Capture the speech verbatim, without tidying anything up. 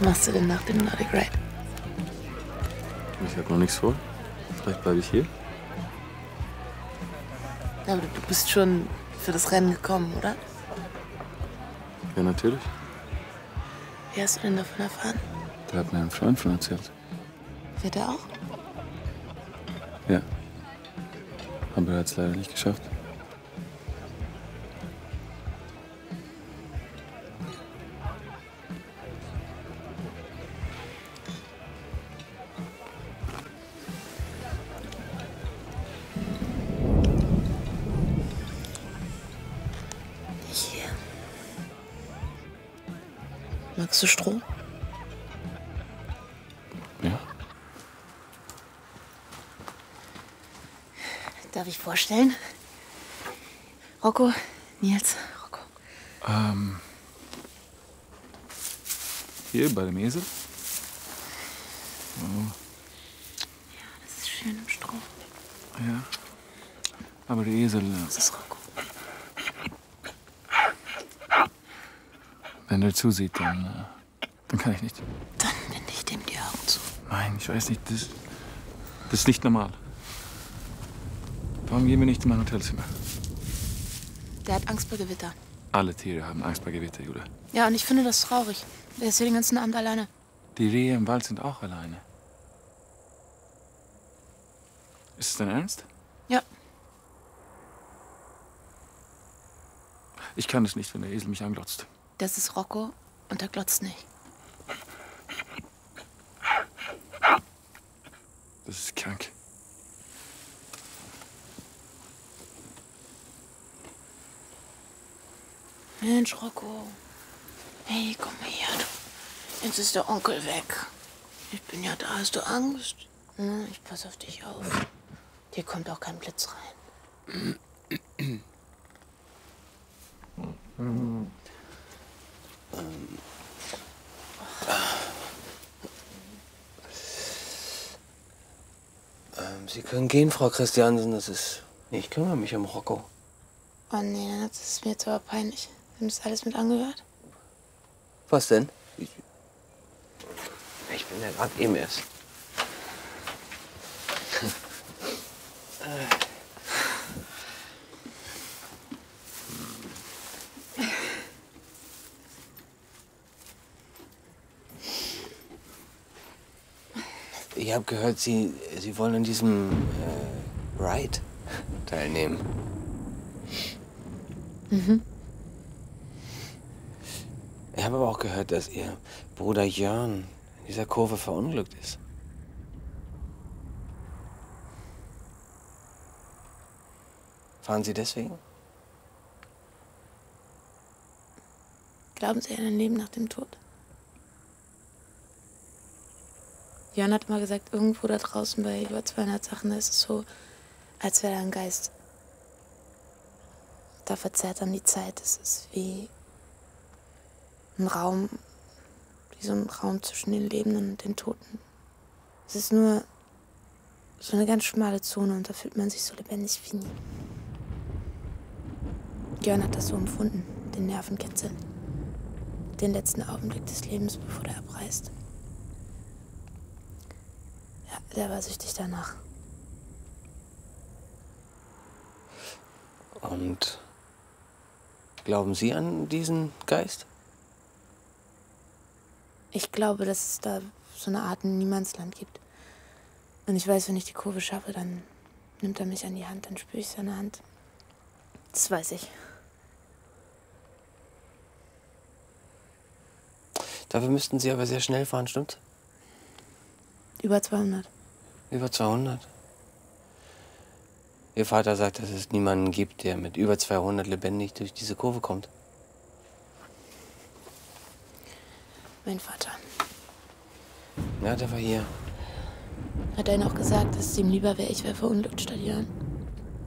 machst du denn nach dem Nordic Ride? Ich habe noch nichts vor. Vielleicht bleibe ich hier. Aber du bist schon für das Rennen gekommen, oder? Ja, natürlich. Wie hast du denn davon erfahren? Da hat mir ein Freund von erzählt. Wird er auch? Ja. Aber er hat es leider nicht geschafft. Hier. Magst du Stroh? Ja. Darf ich vorstellen? Rocco, Nils, Rocco. Ähm. Hier bei dem Esel. Oh. Ja, das ist schön im Stroh. Ja. Aber der Esel. Das ist Rocco. Wenn der zusieht, dann. Äh, dann kann ich nicht. Dann binde ich dem die Augen zu. Nein, ich weiß nicht. Das, das ist nicht normal. Warum gehen wir nicht in mein Hotelzimmer? Der hat Angst vor Gewitter. Alle Tiere haben Angst bei Gewitter, Jude. Ja, und ich finde das traurig. Der ist hier den ganzen Abend alleine. Die Rehe im Wald sind auch alleine. Ist es dein Ernst? Ja. Ich kann es nicht, wenn der Esel mich anglotzt. Das ist Rocco und er glotzt nicht. Das ist krank. Mensch, Rocco. Hey, komm mal her, du. Jetzt ist der Onkel weg. Ich bin ja da. Hast du Angst? Hm, ich pass auf dich auf. Hier kommt auch kein Blitz rein. ähm. Ähm, Sie können gehen, Frau Christiansen. Das ist. Ich kümmere mich um Rocco. Oh nee, das ist mir jetzt aber peinlich. Haben das alles mit angehört? Was denn? Ich, ich bin ja gerade eben erst. Ich habe gehört, Sie, Sie wollen an diesem äh, Ride teilnehmen. Mhm. Ich habe aber auch gehört, dass Ihr Bruder Jörn in dieser Kurve verunglückt ist. Fahren Sie deswegen? Glauben Sie an ein Leben nach dem Tod? Jörn hat mal gesagt, irgendwo da draußen bei über zweihundert Sachen, da ist es so, als wäre da ein Geist. Da verzerrt dann die Zeit. Es ist wie ein Raum, wie so ein Raum zwischen den Lebenden und den Toten. Es ist nur so eine ganz schmale Zone und da fühlt man sich so lebendig wie nie. Jörn hat das so empfunden, den Nervenkitzel. Den letzten Augenblick des Lebens, bevor der abreißt. Ja, der war süchtig danach. Und glauben Sie an diesen Geist? Ich glaube, dass es da so eine Art Niemandsland gibt. Und ich weiß, wenn ich die Kurve schaffe, dann nimmt er mich an die Hand, dann spüre ich seine Hand. Das weiß ich. Dafür müssten Sie aber sehr schnell fahren, stimmt's? Über zweihundert. Über zweihundert? Ihr Vater sagt, dass es niemanden gibt, der mit über zweihundert lebendig durch diese Kurve kommt. Mein Vater. Ja, der war hier. Hat er Ihnen auch gesagt, dass es ihm lieber wäre, ich wäre verunglückt statt Jörn?